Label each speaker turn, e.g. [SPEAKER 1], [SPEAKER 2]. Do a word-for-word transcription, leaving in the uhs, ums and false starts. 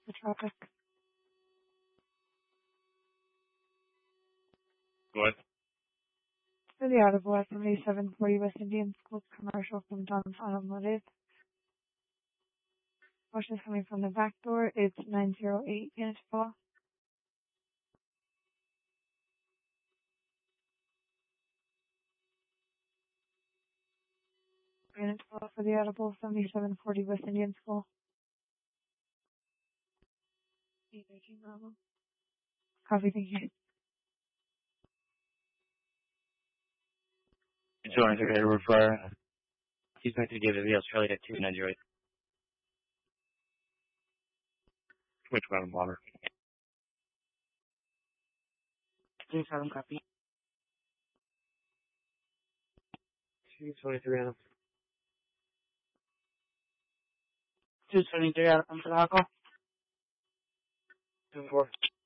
[SPEAKER 1] the traffic.
[SPEAKER 2] What?
[SPEAKER 1] For the Audible at seventy-seven forty West Indian School commercial from Don's Automotive. Motion is coming from the back door. It's nine zero eight unit four. Unit four for the Audible seventy-seven forty West Indian School. Copy, thank you.
[SPEAKER 2] Join the road fire. He's going to give the Australia at two nine zero eight. Which one, water? Please have him copy. two twenty-three Adam. two twenty-three Adam for the alcohol. two four.